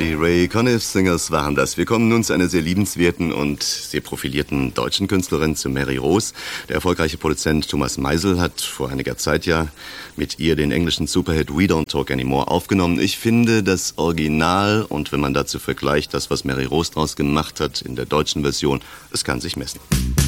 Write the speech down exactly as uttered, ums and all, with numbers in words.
Die Ray Conniff Singers waren das. Wir kommen nun zu einer sehr liebenswerten und sehr profilierten deutschen Künstlerin, zu Mary Rose. Der erfolgreiche Produzent Thomas Meisel hat vor einiger Zeit ja mit ihr den englischen Superhit We Don't Talk Anymore aufgenommen. Ich finde das Original, und wenn man dazu vergleicht, das, was Mary Rose draus gemacht hat in der deutschen Version, es kann sich messen.